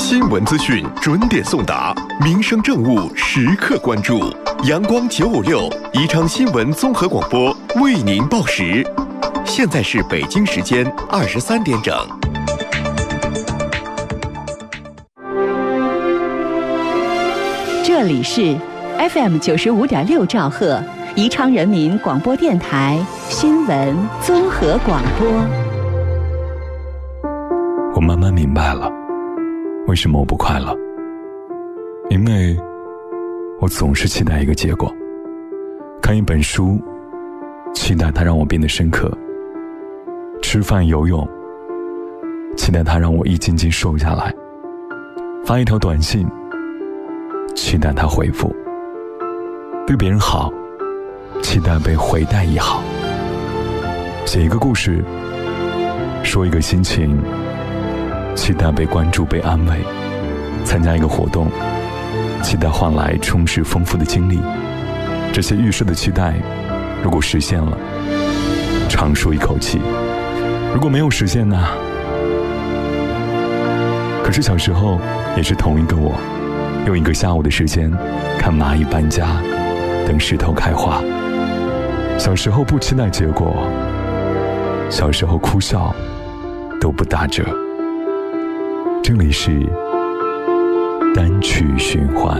新闻资讯准点送达，民生政务时刻关注。阳光956宜昌新闻综合广播为您报时。现在是北京时间23点整。 这里是 FM 95.6兆赫宜昌人民广播电台新闻综合广播。 我慢慢明白了，为什么我不快乐？因为我总是期待一个结果。看一本书，期待它让我变得深刻；吃饭游泳，期待它让我一斤斤瘦下来；发一条短信，期待他回复；对别人好，期待被回带一好；写一个故事，说一个心情，期待被关注被安慰；参加一个活动，期待换来充实丰富的经历。这些预设的期待，如果实现了，长舒一口气；如果没有实现呢？可是小时候也是同一个我，用一个下午的时间看蚂蚁搬家，等石头开花。小时候不期待结果，小时候哭笑都不打折。这里是单曲循环。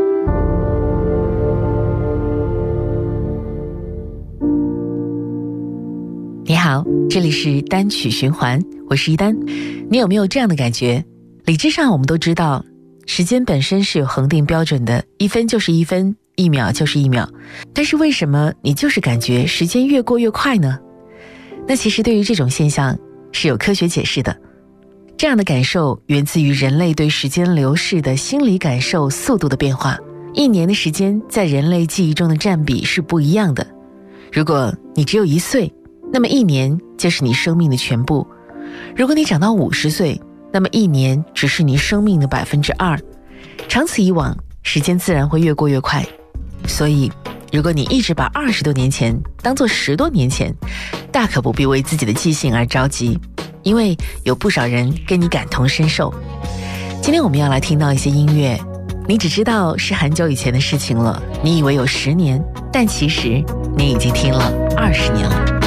你好，这里是单曲循环，我是一丹。你有没有这样的感觉？理智上我们都知道，时间本身是有恒定标准的，1分就是1分，1秒就是1秒。但是为什么你就是感觉时间越过越快呢？那其实对于这种现象是有科学解释的。这样的感受源自于人类对时间流逝的心理感受速度的变化。1年的时间在人类记忆中的占比是不一样的。如果你只有1岁，那么1年就是你生命的全部。如果你长到50岁，那么1年只是你生命的2%。长此以往，时间自然会越过越快。所以如果你一直把20多年前当作10多年前，大可不必为自己的记性而着急，因为有不少人跟你感同身受。今天我们要来听到一些音乐，你只知道是很久以前的事情了，你以为有10年，但其实你已经听了20年了。